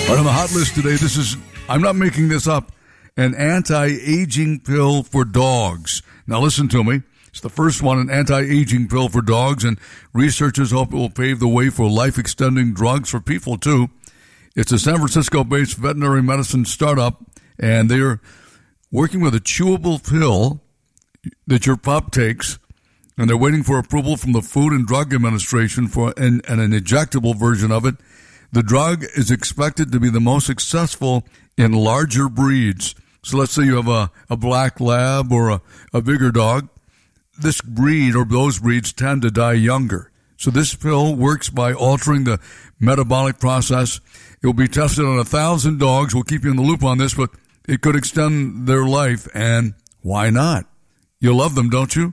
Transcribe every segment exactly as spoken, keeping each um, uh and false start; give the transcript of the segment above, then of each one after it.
All right, on the hot list today, this is, I'm not making this up, an anti-aging pill for dogs. Now listen to me. It's the first one, an anti-aging pill for dogs, and researchers hope it will pave the way for life-extending drugs for people, too. It's a San Francisco-based veterinary medicine startup, and they're working with a chewable pill that your pup takes, and they're waiting for approval from the Food and Drug Administration for an, an, an injectable version of it. The drug is expected to be the most successful in larger breeds. So let's say you have a, a black lab or a, a bigger dog. This breed or those breeds tend to die younger. So this pill works by altering the metabolic process. It will be tested on a thousand dogs. We'll keep you in the loop on this, but it could extend their life, and why not? You love them, don't you?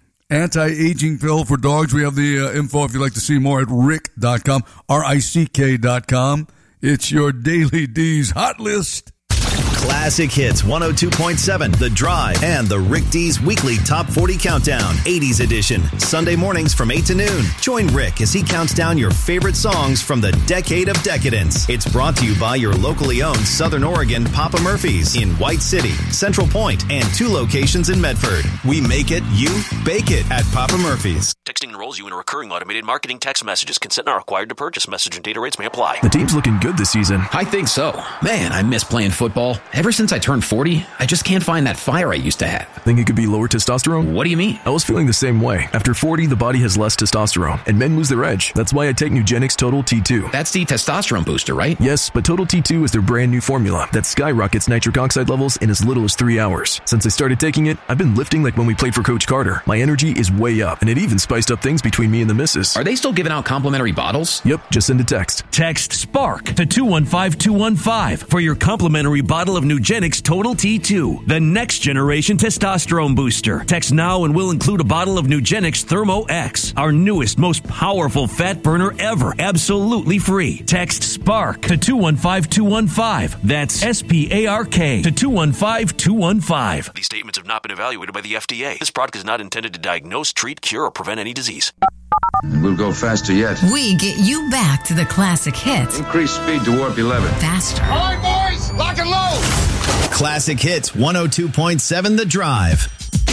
Anti-aging pill for dogs. We have the uh, info if you'd like to see more at rick dot com, R I C K dot com. It's your Daily D's Hot List. Classic Hits one oh two point seven, The Drive, and the Rick D's Weekly Top forty Countdown, eighties edition. Sunday mornings from eight to noon. Join Rick as he counts down your favorite songs from the decade of decadence. It's brought to you by your locally owned Southern Oregon Papa Murphy's in White City, Central Point, and two locations in Medford. We make it, you bake it at Papa Murphy's. Texting enrolls you in a recurring automated marketing text messages. Consent not required to purchase. Message and data rates may apply. The team's looking good this season. I think so. Man, I miss playing football. Ever since I turned forty, I just can't find that fire I used to have. Think it could be lower testosterone? What do you mean? I was feeling the same way. After forty, the body has less testosterone, and men lose their edge. That's why I take Nugenix Total T two. That's the testosterone booster, right? Yes, but Total T two is their brand new formula that skyrockets nitric oxide levels in as little as three hours. Since I started taking it, I've been lifting like when we played for Coach Carter. My energy is way up, and it even spiced up things between me and the missus. Are they still giving out complimentary bottles? Yep, just send a text. Text SPARK to two one five two one five for your complimentary bottle of Nugenix Total T two, the next generation testosterone booster. Text now and we'll include a bottle of Nugenix Thermo X, our newest, most powerful fat burner ever, absolutely free. Text SPARK to two one five two one five. That's S P A R K to two one five two one five. These statements have not been evaluated by the F D A. This product is not intended to diagnose, treat, cure, or prevent any disease. We'll go faster yet. We get you back to the classic hits. Increase speed to warp eleven. Faster. All right, boys, lock and load. Classic Hits one oh two point seven, The Drive.